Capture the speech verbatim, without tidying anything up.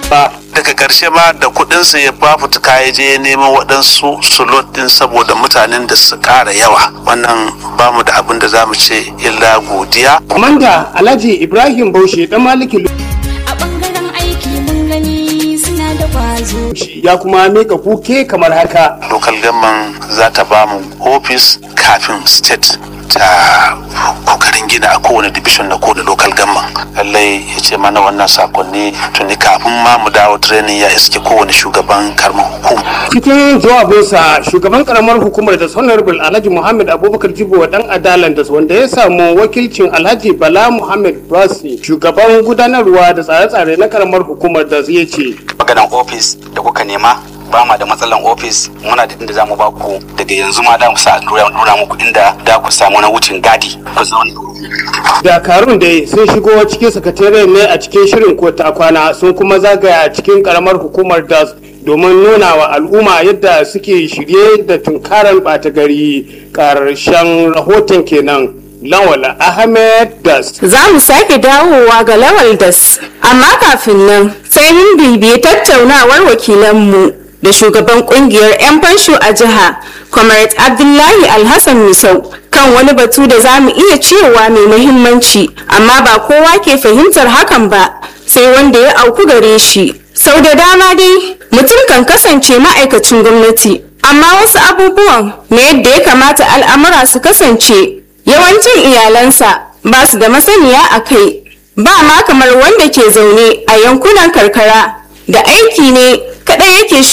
ba. Daga ƙarshe ma da kuɗinsa ya fafutuka ya je neman waɗansu sulot ɗin saboda mutanen da su ƙara yawa. Wannan ba mu da abin da za mu ce illa godiya. Komanda Alhaji Ibrahim Baushe ɗan Maliki a ɓangaren aiki mun gani suna da ƙwazo. Ya kuma mika kuke kamar haka. Local government za ta ba mu office kafin state ta kokarin gina a kowane division na kowane local government. Lallai ya ce mana wannan sakonni tuni kafin ma mu dawo training ya iske kowane shugaban karamar hukuma. Cikin jawabinsa shugaban karamar hukumar da Honorable Alhaji Muhammad Abubakar Jibo dan Adalan da wanda ya samu wakilcin Alhaji Bala Muhammad Basi shugaban gudanarwa da tsare-tsare na karamar hukumar da zai ce. Maganan office da kuka nema ba ma da matsalan ofis muna da inda za mu ba ku daga yanzu ma da mu sa nuna muku inda da ku samu na wucin gadi ku zauna. Dakarun dai sun shigo cikin sakatare ne a cikin shirin ko ta kwana sun kuma zagaya a cikin karamar hukumar da domin nuna wa al'umma yadda suke shirye da tunkarar ɓata gari. Ƙarshen rahoton kenan. Lawal Ahmed Das. Za mu sake dawowa ga Lawal Das, amma kafin nan sai mun bibiye tattaunawar wakilanmu da shugaban kungiyar 'yan fansho a jiha, Comrade Abdullahi Alhassan Misau, kan wani batu da za mu iya cewa mai muhimmanci, amma ba kowa ke fahimtar hakan ba, sai wanda ya auku gare shi. Sau da dama dai, mutum kan kasance ma'aikacin gwamnati, amma wasu abubuwan na yadda ya kamata al'amura su kasance, yawancin iyalansa ba su da masaniya a kai, ba ma kamar wanda ke zaune a yankunan karkara da aiki ne kaɗai yake